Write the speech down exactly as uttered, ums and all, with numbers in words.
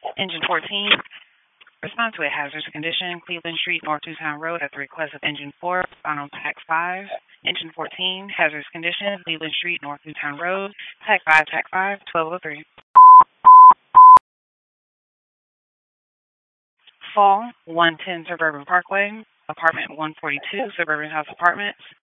Engine fourteen, respond to a hazardous condition, Cleveland Street, North Newtown Road, at the request of Engine four, final Tac five. Engine fourteen, hazardous condition, Cleveland Street, North Newtown Road, Tac five, Tac five, twelve oh three. Fall, one ten Suburban Parkway, apartment one forty-two, Suburban House Apartments.